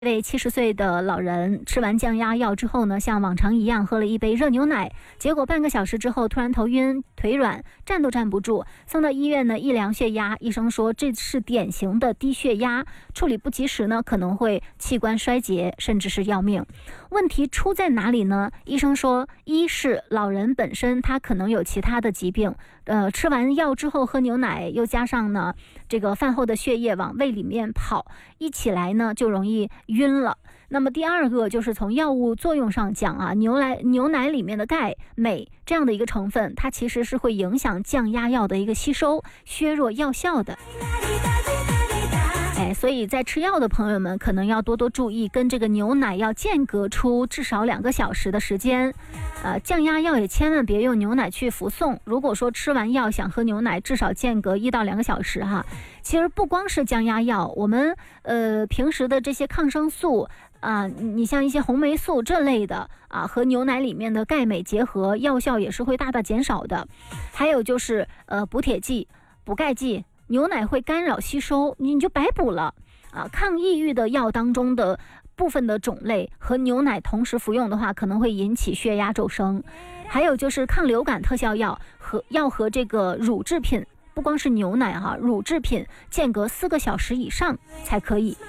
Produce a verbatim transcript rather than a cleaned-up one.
一位七十岁的老人吃完降压药之后呢，像往常一样喝了一杯热牛奶，结果半个小时之后突然头晕、腿软，站都站不住，送到医院呢一量血压，医生说这是典型的低血压，处理不及时呢可能会器官衰竭，甚至是要命。问题出在哪里呢？医生说，一是老人本身他可能有其他的疾病，呃，吃完药之后喝牛奶，又加上呢这个饭后的血液往胃里面跑，一起来呢就容易晕了。那么第二个就是从药物作用上讲啊，牛奶牛奶里面的钙、镁这样的一个成分，它其实是会影响降压药的一个吸收，削弱药效的。哎，所以在吃药的朋友们可能要多多注意，跟这个牛奶要间隔出至少两个小时的时间。呃，降压药也千万别用牛奶去服送。如果说吃完药想喝牛奶，至少间隔一到两个小时哈。其实不光是降压药，我们呃平时的这些抗生素啊、呃，你像一些红霉素这类的啊，和牛奶里面的钙镁结合，药效也是会大大减少的。还有就是呃补铁剂、补钙剂。牛奶会干扰吸收，你就白补了啊！抗抑郁的药当中的部分的种类和牛奶同时服用的话，可能会引起血压骤升。还有就是抗流感特效药和要和这个乳制品，不光是牛奶哈、啊，乳制品间隔四个小时以上才可以。